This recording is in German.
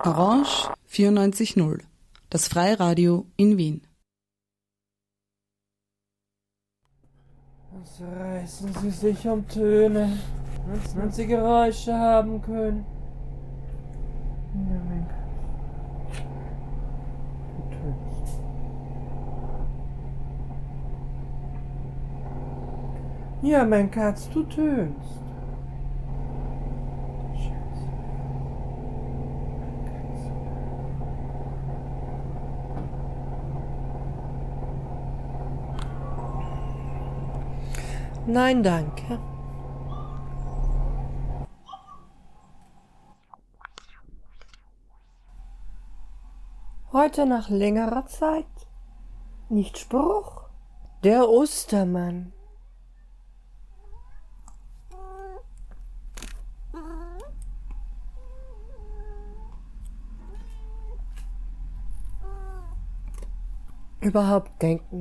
Orange 94.0, das Freiradio in Wien. Was reißen Sie sich um Töne, wenn Sie Geräusche haben können? Ja, mein Gott. Du tönst. Ja, mein Katz, du tönst. Scheiße. Nein, danke. Heute nach längerer Zeit. Nicht Spruch. Der Ostermann. Überhaupt denken